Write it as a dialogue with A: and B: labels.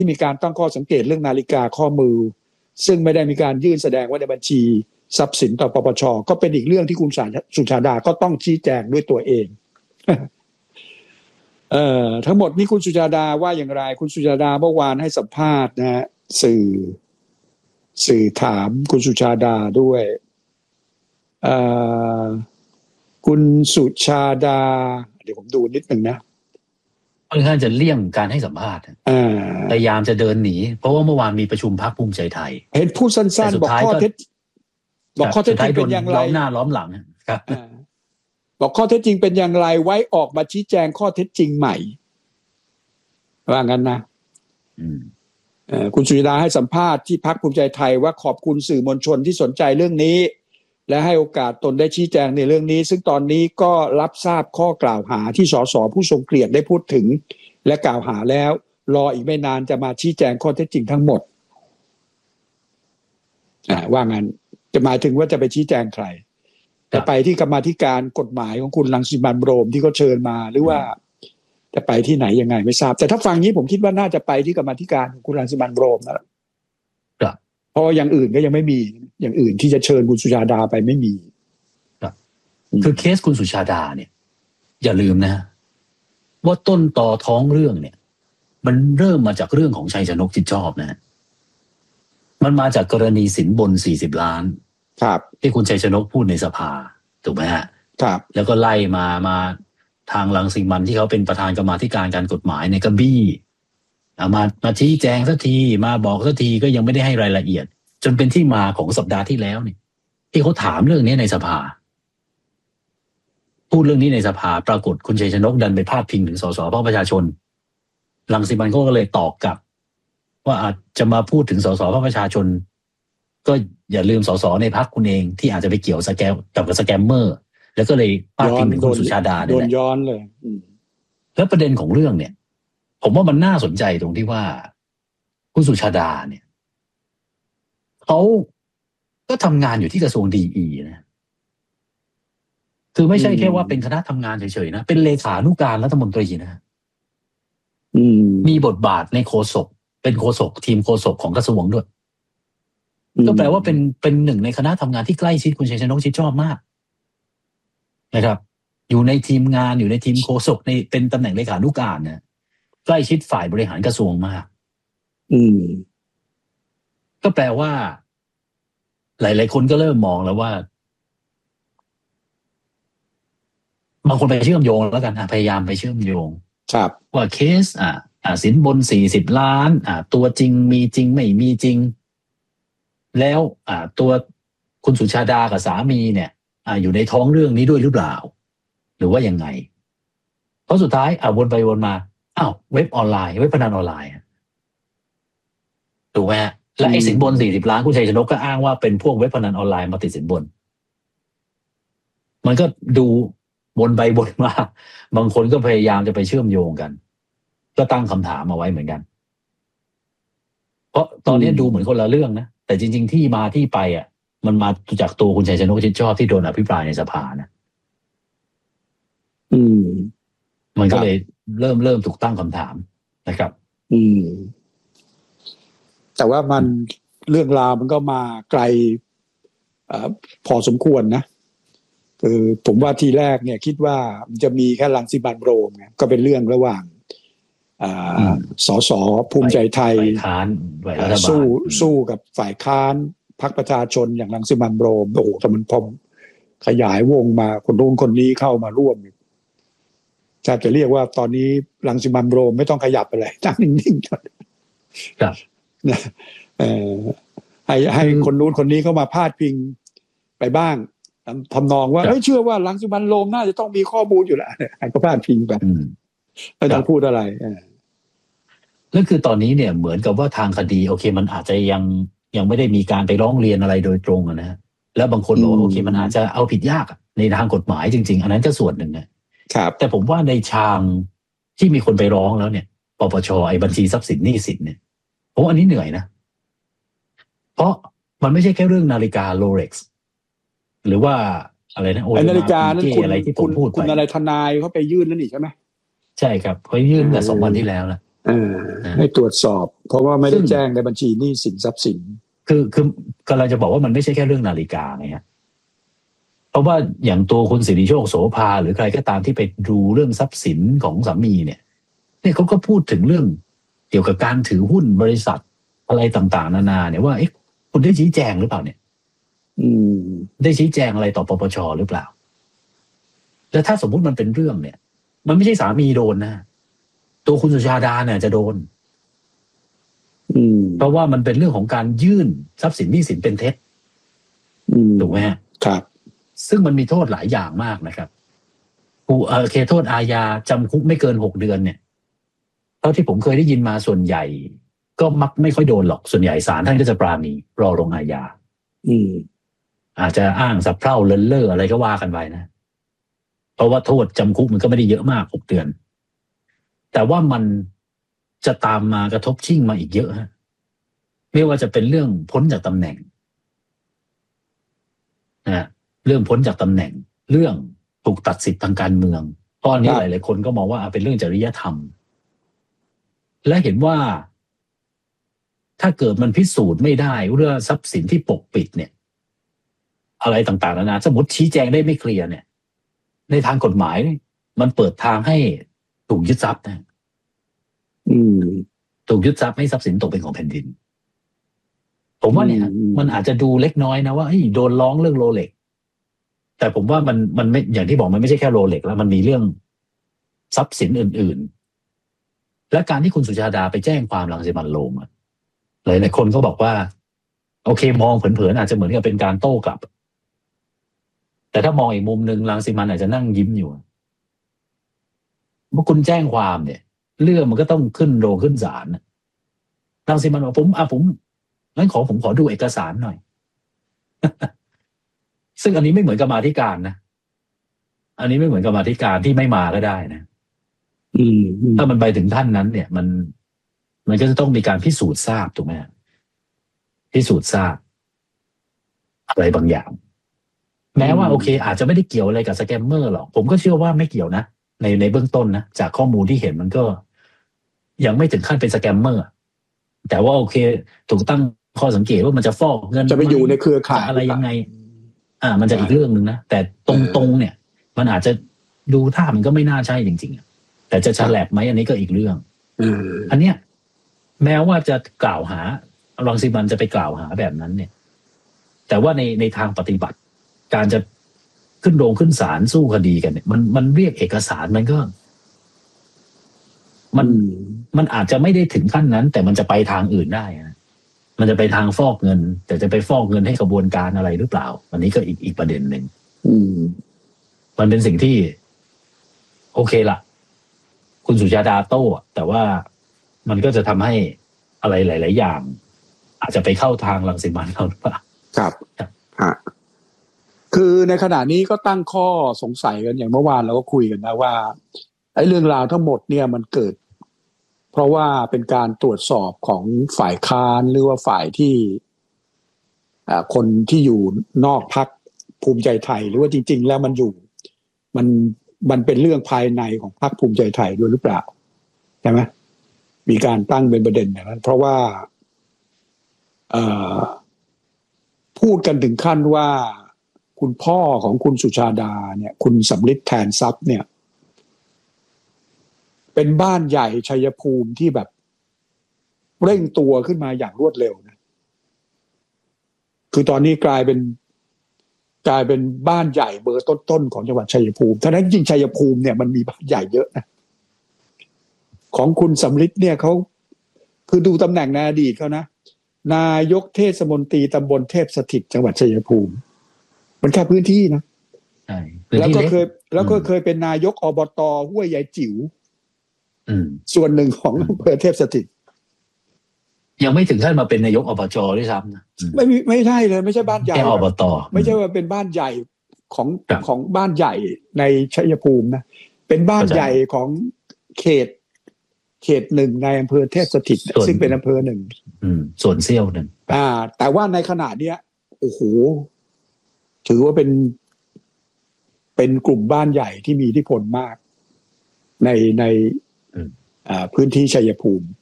A: ที่มีการตั้งข้อสังเกตเรื่องนาฬิกาข้อมือซึ่งไม่ได้มีการยื่นแสดงไว้ในบัญชีทรัพย์สินต่อปปชก็เป็นอีกเรื่องที่คุณสุชาดาก็ต้องชี้แจงด้วยตัวเอง ทั้งหมดนี้คุณสุชาดาว่าอย่างไรคุณสุชาดาเมื่อวานให้สัมภาษณ์นะฮะสื่อถามคุณสุชาดาด้วยคุณสุชาดาเดี๋ยวผมดูนิดหนึ่งนะ
B: ค่อนข้างจะเลี่ยงการให้สัมภาษณ์พยายามจะเดินหนีเพราะว่าเมื่อวานมีประชุมพรรคภูมิใจไทย
A: เห็นพูดสั้นๆบอกข้อเท็จจริงเป็นอย่างไร
B: ล้อมหน้าล้อมหลังครับ
A: บอกข้อเท็จจริงเป็นอย่างไรไว้ออกมาชี้แจงข้อเท็จจริงใหม่ว่างั้นนะคุณสุชาดาให้สัมภาษณ์ที่พรรคภูมิใจไทยว่าขอบคุณสื่อมวลชนที่สนใจเรื่องนี้และให้โอกาสตนได้ชี้แจงในเรื่องนี้ซึ่งตอนนี้ก็รับทราบข้อกล่าวหาที่สสผู้ทรงเกียรติได้พูดถึงและกล่าวหาแล้วรออีกไม่นานจะมาชี้แจงข้อเท็จจริงทั้งหมดว่างั้นจะหมายถึงว่าจะไปชี้แจงใครจะไปที่กรรมาธิการกฎหมายของคุณรังสิมันต์โรมที่เขาเชิญมาหรือว่าจะไปที่ไหนยังไงไม่ทราบแต่ถ้าฟังนี้ผมคิดว่าน่าจะไปที่กรรมาธิการของคุณรังสิมันต์โรมนะเพราะอย่างอื่นก็ยังไม่มีอย่างอื่นที่จะเชิญคุณสุชาดาไปไม่มี
B: คือเคสคุณสุชาดาเนี่ยอย่าลืมนะว่าต้นต่อท้องเรื่องเนี่ยมันเริ่มมาจากเรื่องของชัยชนกจิตชอบนะมันมาจากกรณีสินบน40 ล้าน
A: ครับ
B: ที่คุณชัยชนกพูดในสภาถูกไหมฮะ
A: ครับ
B: แล้วก็ไล่มาทางรังสิมันที่เขาเป็นประธานกรรมาธิการการกฎหมายเนี่ยก็บี้มาชี้แจงสักทีมาบอกสักทีก็ยังไม่ได้ให้รายละเอียดจนเป็นที่มาของสัปดาห์ที่แล้วเนี่ยที่เขาถามเรื่องนี้ในสภาพูดเรื่องนี้ในสภาปรากฏคุณชัยชนกดันไปพาดพิงถึงสสพรรคประชาชนรังสิมันก็เลยตอบกลับว่าอาจจะมาพูดถึงสสพรรคประชาชนก็อย่าลืมสสในพรรคคุณเองที่อาจจะไปเกี่ยวกับสแกมเมอร์แล้วก็เลยพาดพิงถึงคุณสุชาดา
A: โดนย้อนเลย
B: แล้วประเด็นของเรื่องเนี่ยผมว่ามันน่าสนใจตรงที่ว่าคุณสุชาดาเนี่ยเขาก็ทำงานอยู่ที่กระทรวงดีนะคือไม่ใช่แค่ว่าเป็นคณะทำงานเฉยๆนะเป็นเลขานุการรัฐมนตรีนะมีบทบาทในโฆษกเป็นโฆษกทีมโฆษกของกระทรวงด้วยก็แปลว่าเป็นหนึ่งในคณะทำงานที่ใกล้ชิดคุณชัยชนกชิดชอบมากนะครับอยู่ในทีมงานอยู่ในทีมโฆษกในเป็นตำแหน่งเลขานุการนะใกล้ชิดฝ่ายบริหารกระทรวงมากก็แปลว่าหลายๆคนก็เริ่มมองแล้วว่าบางคนไปเชื่อมโยงแล้วกันพยายามไปเชื่อมโยงว่าเคสสินบน40 ล้านตัวจริงมีจริงไม่มีจริงแล้วตัวคุณสุชาดากับสามีเนี่ยอยู่ในท้องเรื่องนี้ด้วยหรือเปล่าหรือว่ายังไงเพราะสุดท้ายวนไปวนมาเว็บออนไลน์เว็บพนันออนไลน์ถูกไหมและไอ้สินบน40 ล้านคุณชัยชนกก็อ้างว่าเป็นพวกเว็บพนันออนไลน์มาติดสินบนมันก็ดูวนไปวนมาบางคนก็พยายามจะไปเชื่อมโยงกันก็ตั้งคำถามเอาไว้เหมือนกันเพราะตอนนี้ดูเหมือนคนละเรื่องนะแต่จริงๆที่มาที่ไปมันมาจากตัวคุณชัยชนกชิดชอบที่โดนอภิปรายในสภานะมันก็เลยเริ่มถูกตั้งคำถามนะครับ
A: แต่ว่ามันเรื่องราวมันก็มาไกลพอสมควรนะคือผมว่าทีแรกเนี่ยคิดว่ามันจะมีแค่รังสิมันต์โรมไงก็เป็นเรื่องระหว่างสสภูมิใจไทยสู้กับฝ่ายค้านพรรคประชาชนอย่างรังสิมันต์โรมแต่มันพอขยายวงมาคนนู้นคนนี้เข้ามาร่วมจะเรียกว่าตอนนี้รังสิมันต์โรมไม่ต้องขยับอะไรนั่งนิ่งๆครับให้คนนู้นคนนี้เข้ามาพาดพิงไปบ้างทำนองว่าเชื่อว่ารังสิมันต์โรมน่าจะต้องมีข้อมูลอยู่แล้วให้เขาพาดพิงไปไม่ต้องพูดอะไร
B: แล้วคือตอนนี้เนี่ยเหมือนกับว่าทางคดีโอเคมันอาจจะยังไม่ได้มีการไปร้องเรียนอะไรโดยตรงนะแล้วบางคนบอกว่าโอเคมันอาจจะเอาผิดยากในทางกฎหมายจริงๆอันนั้นก็ส่วนหนึ่งนะครับแต่ผมว่าในทางที่มีคนไปร้องแล้วเนี่ยปปชไอ้บัญชีทรัพย์สินหนี้สินเนี่ยผมอันนี้เหนื่อยนะเพราะมันไม่ใช่แค่เรื่องนาฬิกาโรเล็กซ์หรือว่าอะไรนะ
A: นาฬิกานั้น
B: อะไรที่ผมพูดไป
A: คุณอะไรทนายเขาไปยื่นนั่นนี่ใช่ไหม
B: ใช่ครับเขายื่นแต่2 วันที่แล้วนะ
A: ให้ตรวจสอบเพราะว่าไม่ได้แจ้งในบัญชีหนี้สินทรัพย์สิน
B: คือกำลังจะบอกว่ามันไม่ใช่แค่เรื่องนาฬิกาไงฮะเพราะว่าอย่างตัวคุณสิริโชคโสภาหรือใครก็ตามที่ไปดูเรื่องทรัพย์สินของสามีเนี่ยเขาก็พูดถึงเรื่องเกี่ยวกับการถือหุ้นบริษัทอะไรต่างๆนานาเนี่ยว่าคุณได้ชี้แจงหรือเปล่าเนี่ยได้ชี้แจงอะไรต่อปปชหรือเปล่าแล้วถ้าสมมุติมันเป็นเรื่องเนี่ยมันไม่ใช่สามีโดนนะตัวคุณสุชาดาเนี่ยจะโดนเพราะว่ามันเป็นเรื่องของการยื่นทรัพย์สินหนี้สินเป็นเท็จถูกไหม
A: ครับ
B: ซึ่งมันมีโทษหลายอย่างมากนะครับโทษอาญาจำคุกไม่เกิน6 เดือนเนี่ยเท่าที่ผมเคยได้ยินมาส่วนใหญ่ก็มักไม่ค่อยโดนหรอกส่วนใหญ่ศาลท่านก็จะปราณีรอลงอาญาอาจจะอ้างสะเพร่าเลินเล่ออะไรก็ว่ากันไปนะเพราะว่าโทษจำคุกมันก็ไม่ได้เยอะมาก6 เดือนแต่ว่ามันจะตามมากระทบชิ่งมาอีกเยอะฮะไม่ว่าจะเป็นเรื่องพ้นจากตำแหน่งนะเรื่องพ้นจากตำแหน่งเรื่องถูกตัดสิทธิ์ทางการเมืองตอนนี้หลายๆคนก็มองว่าเป็นเรื่องจริยธรรมและเห็นว่าถ้าเกิดมันพิสูจน์ไม่ได้เรื่องทรัพย์สินที่ปกปิดเนี่ยอะไรต่างๆนานาสมมติชี้แจงได้ไม่เคลียร์เนี่ยในทางกฎหมายมันเปิดทางให้ถูกยึดทรัพย์นะถูกยึดทรัพย์ให้ทรัพย์สินตกเป็นของแผ่นดินผมว่าเนี่ยมันอาจจะดูเล็กน้อยนะว่าโดนร้องเรื่องโรเล็กแต่ผมว่ามันไม่อย่างที่บอกมันไม่ใช่แค่โรเล็กแล้วมันมีเรื่องทรัพย์สินอื่นๆและการที่คุณสุชาดาไปแจ้งความรังสิมันต์โรมหลายๆคนก็บอกว่าโอเคมองเผินๆอาจจะเหมือนกับเป็นการโต้กลับแต่ถ้ามองอีกมุมนึงรังสิมันต์อาจจะนั่งยิ้มอยู่เมื่อคุณแจ้งความเนี่ยเรื่องมันก็ต้องขึ้นโรงขึ้นศาลรังสิมันต์บอกผมงั้นผมขอดูเอกสารหน่อย ซึ่งอันนี้ไม่เหมือนกรรมาธิการนะอันนี้ไม่เหมือนกรรมาธิการที่ไม่มาก็ได้นะถ้ามันไปถึงท่านนั้นเนี่ยมันก็จะต้องมีการพิสูจน์ทราบถูกไหมพิสูจน์ทราบอะไรบางอย่างแม้ว่าโอเคอาจจะไม่ได้เกี่ยวอะไรกับสแกมเมอร์หรอกผมก็เชื่อว่าไม่เกี่ยวนะในเบื้องต้นนะจากข้อมูลที่เห็นมันก็ยังไม่ถึงขั้นเป็นสแกมเมอร์แต่ว่าโอเคถูกตั้งข้อสังเกตว่ามันจะฟอกเงิน
A: จะไปอยู่ในเครือข่าย
B: อะไรยังไงมันจะอีกเรื่องนึงนะแต่ตรงๆเนี่ยมันอาจจะดูท่ามันก็ไม่น่าใช่จริงๆแต่จะฉลับไหมอันนี้ก็อีกเรื่องอันเนี้ยแม้ว่าจะกล่าวหารังสิมันต์จะไปกล่าวหาแบบนั้นเนี่ยแต่ว่าในทางปฏิบัติการจะขึ้นโรงขึ้นศาลสู้คดีกันเนี่ยมันเรียกเอกสารมันก็มันอาจจะไม่ได้ถึงขั้นนั้นแต่มันจะไปทางอื่นได้นะมันจะไปทางฟอกเงินแต่จะไปฟอกเงินให้กระบวนการอะไรหรือเปล่าอันนี้ก็อีกประเด็นหนึ่งมันเป็นสิ่งที่โอเคละคุณสุชาดาโต้แต่ว่ามันก็จะทำให้อะไรหลายๆอย่างอาจจะไปเข้าทางรังสิมันต์เขาหรือเปล่า
A: ครับคือในขณะนี้ก็ตั้งข้อสงสัยกันอย่างเมื่อวานเราก็คุยกันนะว่าไอ้เรื่องราวทั้งหมดเนี่ยมันเกิดเพราะว่าเป็นการตรวจสอบของฝ่ายค้านหรือว่าฝ่ายที่คนที่อยู่นอกพรรคภูมิใจไทยหรือว่าจริงๆแล้วมันอยู่มันเป็นเรื่องภายในของพรรคภูมิใจไทยด้วยหรือเปล่าใช่ไหมมีการตั้งเป็นประเด็นอย่างนั้นเพราะว่าพูดกันถึงขั้นว่าคุณพ่อของคุณสุชาดาเนี่ยคุณสำริดแทนทรัพย์เนี่ยเป็นบ้านใหญ่ชัยภูมิที่แบบเร่งตัวขึ้นมาอย่างรวดเร็วนะคือตอนนี้กลายเป็นบ้านใหญ่เบอร์ต้นๆของจังหวัดชัยภูมิทั้งนั้นจริงชัยภูมิเนี่ยมันมีบ้านใหญ่เยอะนะของคุณสำริดเนี่ยเขาคือดูตำแหน่งในอดีตเขานะนายกเทศมนตรีตำบลเทพสถิตจังหวัดชัยภูมิมันแค่พื้นที่นะแล้วก็เคยเป็นนายกอบต.ห้วยใหญ่จิ๋วส่วนหนึ่งของอำเภอเทพสถิต
B: ยังไม่ถึงขั้นมาเป็นนายกอบจ.ด้วยซ้ำนะ
A: ไม่ใช่เลยไม่ใช่บ้านใหญ่
B: อบต.
A: ไม่ใช่ว่าเป็นบ้านใหญ่ของบ้านใหญ่ในชัยภูมินะเป็นบ้านใหญ่ของเขตหนึ่งในอำเภอเทพสถิตซึ่งเป็นอำเภอหนึ่ง
B: ส่วนเสี้ยวหนึ่ง
A: แต่ว่าในขณะเนี้ยโอ้โหถือว่าเป็นกลุ่มบ้านใหญ่ที่มีอิทธิพลมากในพื้นที่ชัยภูมิ